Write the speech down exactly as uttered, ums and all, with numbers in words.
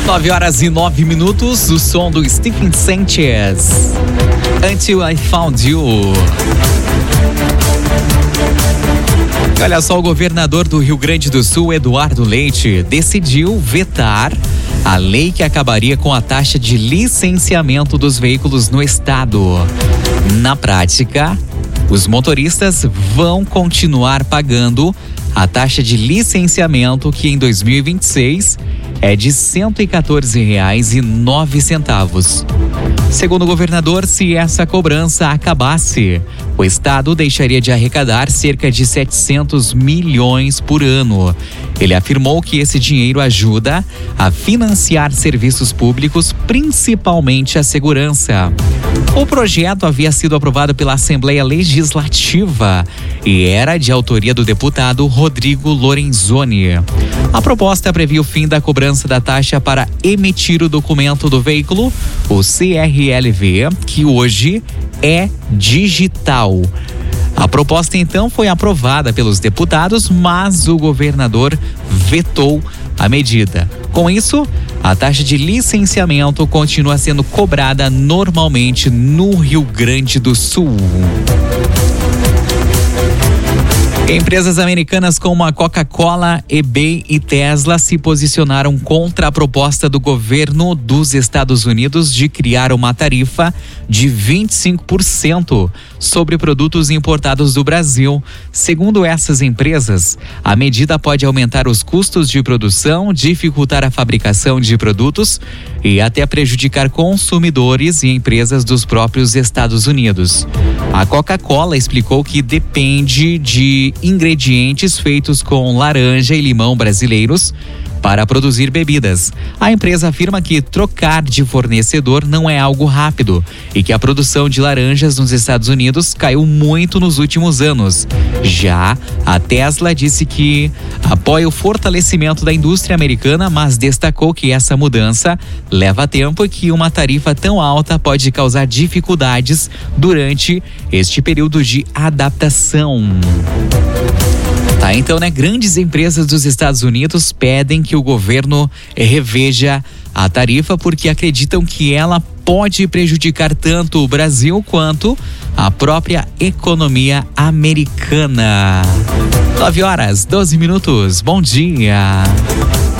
nove horas e nove minutos, o som do Stephen Sanchez. Until I Found You. Olha só, o governador do Rio Grande do Sul, Eduardo Leite, decidiu vetar a lei que acabaria com a taxa de licenciamento dos veículos no estado. Na prática, os motoristas vão continuar pagando a taxa de licenciamento, que em dois mil e vinte e seis é de cento e quatorze reais e nove centavos. Segundo o governador, se essa cobrança acabasse, o estado deixaria de arrecadar cerca de setecentos milhões por ano. Ele afirmou que esse dinheiro ajuda a financiar serviços públicos, principalmente a segurança. O projeto havia sido aprovado pela Assembleia Legislativa e era de autoria do deputado Rodrigo Lorenzoni. A proposta previa o fim da cobrança da taxa para emitir o documento do veículo, o C R L V, que hoje é digital. A proposta então foi aprovada pelos deputados, mas o governador vetou a medida. Com isso, a taxa de licenciamento continua sendo cobrada normalmente no Rio Grande do Sul. Empresas americanas como a Coca-Cola, eBay e Tesla se posicionaram contra a proposta do governo dos Estados Unidos de criar uma tarifa de vinte e cinco por cento sobre produtos importados do Brasil. Segundo essas empresas, a medida pode aumentar os custos de produção, dificultar a fabricação de produtos e até prejudicar consumidores e empresas dos próprios Estados Unidos. A Coca-Cola explicou que depende de ingredientes feitos com laranja e limão brasileiros para produzir bebidas. A empresa afirma que trocar de fornecedor não é algo rápido e que a produção de laranjas nos Estados Unidos caiu muito nos últimos anos. Já a Tesla disse que apoia o fortalecimento da indústria americana, mas destacou que essa mudança leva tempo e que uma tarifa tão alta pode causar dificuldades durante este período de adaptação. Tá, então, né, grandes empresas dos Estados Unidos pedem que o governo reveja a tarifa porque acreditam que ela pode prejudicar tanto o Brasil quanto a própria economia americana. nove horas, doze minutos. Bom dia.